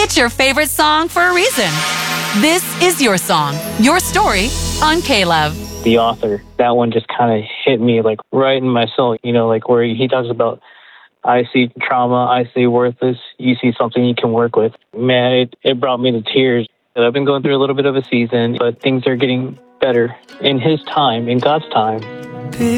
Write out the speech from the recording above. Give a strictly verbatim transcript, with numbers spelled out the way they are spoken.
It's your favorite song for a reason. This is your song, your story on K-Love. The Author, that one just kind of hit me like right in my soul, you know, like where he talks about, I see trauma, I see worthless, you see something you can work with. Man, it, it brought me to tears. I've been going through a little bit of a season, but things are getting better in his time, in God's time.